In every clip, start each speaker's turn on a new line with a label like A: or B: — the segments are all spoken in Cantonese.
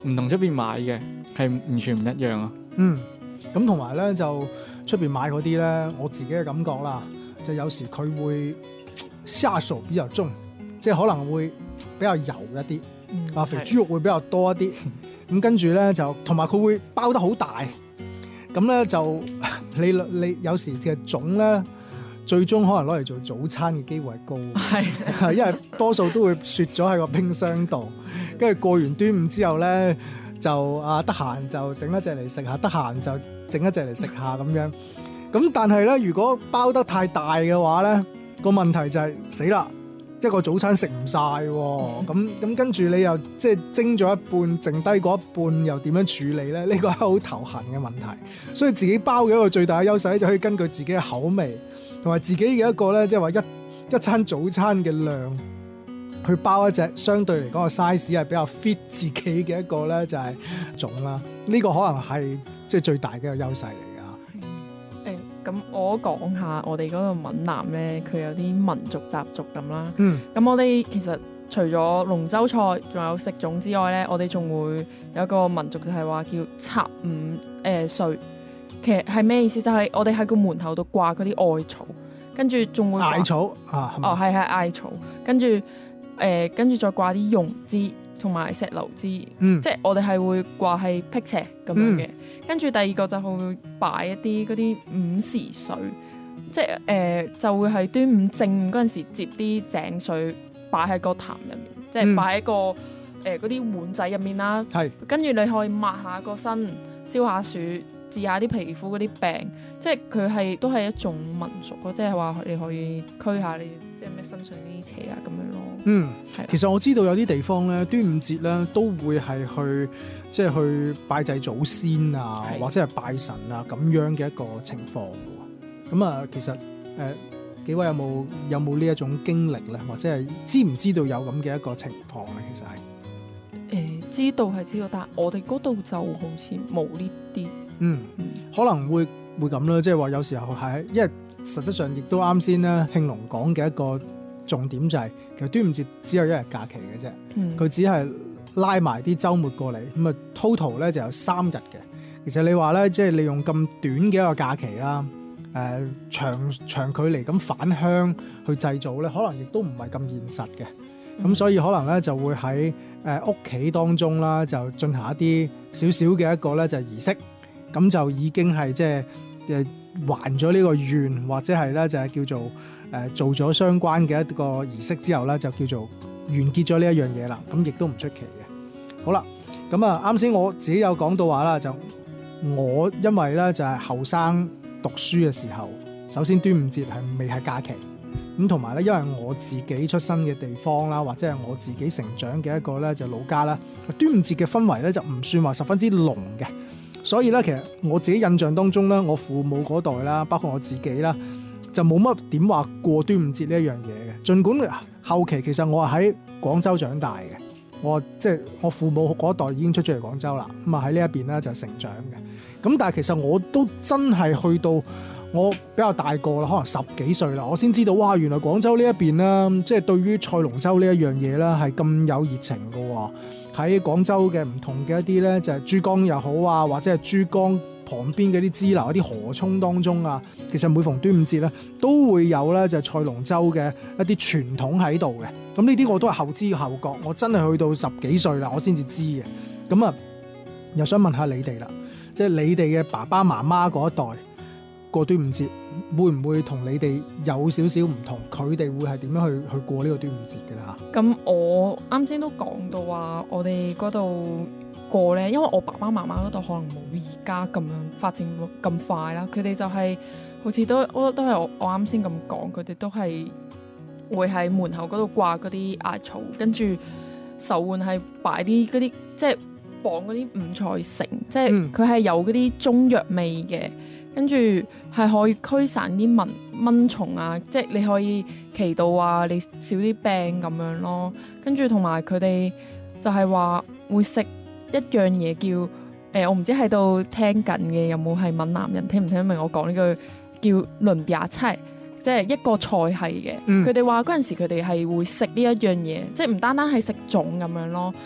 A: 唔同出邊買嘅係完全唔一樣啊。
B: 咁同埋咧就出邊買嗰啲咧，我自己嘅感覺啦，就有時佢會下手比較重，即係可能會比較油一啲，肥豬肉會比較多一啲。咁跟住咧就同埋佢會包得好大，咁咧就你有時嘅粽咧，最終可能攞嚟做早餐嘅機會係高，係因為多數都會雪咗喺個冰箱度，跟住過完端午之後咧就得閒就整一隻嚟食下，得閒就整一隻嚟食下咁樣。咁但係咧，如果包得太大嘅話咧，個問題就係死啦！一個早餐食唔晒喎，咁跟住你又即係蒸咗一半，剩低嗰一半又點樣處理咧？呢個係好頭痕嘅問題。所以自己包嘅一個最大嘅優勢就可以根據自己嘅口味同埋自己嘅一個咧，即係話一餐早餐嘅量去包一隻相對嚟講個 size 係比較 fit 自己嘅一個咧，就係粽啦。呢個可能係即係最大嘅一個優勢嚟㗎。
C: 咁我講下我哋嗰度閩南咧，佢有啲民族習俗咁啦。咁我哋其實除咗龍舟菜，仲有食粽之外咧，我哋仲會有一個民族就係話叫插五歲。其實係咩意思？就係我哋喺個門口度掛嗰啲艾草，跟住仲會
B: 艾草啊，
C: 係艾草，跟住再掛啲榕枝同埋石榴枝，即係我哋係會掛係辟邪咁樣嘅。跟住第二個就會擺一啲嗰啲午時水，即係就會係端午正午嗰陣時接啲井水擺喺個壇入面，即係擺喺個嗰啲碗仔入面啦。跟住你可以抹下個身，消下暑，治下啲皮膚嗰啲病，即係佢係都係一種民俗咯，即係話你可以驅下你即係咩身上啲邪啊咁樣咯。
B: 其實我知道有啲地方咧，端午節咧都會係去即係去拜祭祖先啊，或者係拜神啊咁樣嘅一個情況嘅。咁啊，其實幾位有冇呢一種經歷咧，或者係知唔知道有咁嘅一個情況咧？其實係
C: 知道係知道，但係我哋嗰度就好似冇呢啲。
B: 可能會咁啦，即係話有時候係因為實質上亦都啱先咧，慶龍講嘅一個重點就係、其實端午節只有一日假期嘅啫，佢只係拉埋啲週末過嚟，咁啊 total 咧就有3日嘅。其實你話咧，即係利用咁短嘅一個假期啦，長距離咁返鄉去製造咧，可能亦都唔係咁現實嘅。咁所以可能咧就會喺屋企當中啦，就進行一啲少少嘅一個咧就係儀式。咁就已經係即係還咗呢個願，或者係咧就係叫做做咗相關嘅一個儀式之後咧，就叫做完結咗呢一樣嘢啦。咁亦都唔出奇嘅。好啦，咁啊啱先我自己有講到話啦，就我因為咧就係後生讀書嘅時候，首先端午節係未係假期，咁同埋咧因為我自己出生嘅地方啦，或者係我自己成長嘅一個咧就老家啦，端午節嘅氛圍咧就唔算話十分之濃嘅。所以咧，其實我自己印象當中咧，我父母嗰代啦，包括我自己啦，就冇乜點話過端午節呢一樣嘢嘅。儘管後期其實我係喺廣州長大嘅，即係我父母嗰代已經出咗嚟廣州啦，咁啊喺呢一邊咧就成長嘅。咁但係其實我都真係去到我比較大個啦，可能10幾歲啦，我先知道哇，原來廣州呢一邊啦，即係對於賽龍舟呢一樣嘢啦，係咁有熱情嘅喎。喺廣州嘅唔同嘅一啲咧，就係珠江又好啊，或者係珠江旁邊嘅啲支流、一啲河涌當中啊，其實每逢端午節咧，都會有咧就係賽龍舟嘅一啲傳統喺度嘅。咁呢啲我都係後知後覺，我真係去到10幾歲啦，我先至知嘅。咁啊，又想問下你哋啦，即係你哋嘅爸爸媽媽嗰一代過端午節，會唔會同你哋有少少唔同？佢哋會係點樣去過呢個端午節嘅啦？
C: 咁我啱先都講到話，我哋嗰度過咧，因為我爸爸媽媽嗰度可能冇而家咁樣發展咁快啦，佢哋就係、好似都係我啱先咁講，佢哋都係會喺門口嗰度掛嗰啲艾草，跟住手腕係擺啲嗰啲即係綁嗰啲五彩繩，即係佢係有嗰啲中藥味嘅。跟住係可以驅散啲蚊蟲啊，即係你可以祈禱啊，你少啲病咁樣咯。跟住同埋佢哋就係話會食一樣嘢叫我唔知喺度聽緊嘅有冇係閩南人聽唔聽得明我講呢句叫輪邊菜，即係一個菜系嘅。佢哋話嗰陣時佢哋係會食呢一樣嘢，即係唔單單係食粽咁樣咯。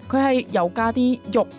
C: 佢係有加啲肉